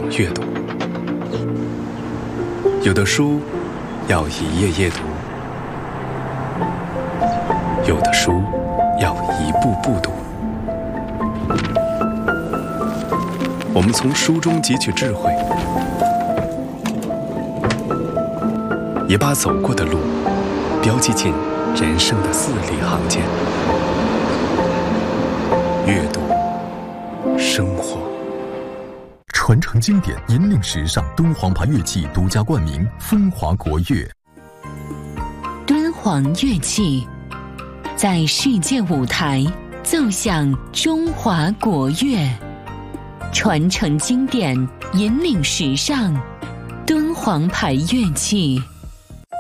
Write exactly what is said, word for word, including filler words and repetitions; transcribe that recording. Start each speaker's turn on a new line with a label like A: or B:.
A: 种阅读。有的书要一页页读，有的书要一步步读。我们从书中汲取智慧，也把走过的路标记进人生的字里行间。阅读，生活。
B: 传承经典，引领时尚，敦煌牌乐器独家冠名，风华国乐。
C: 敦煌乐器在世界舞台奏响中华国乐，传承经典，引领时尚，敦煌牌乐器。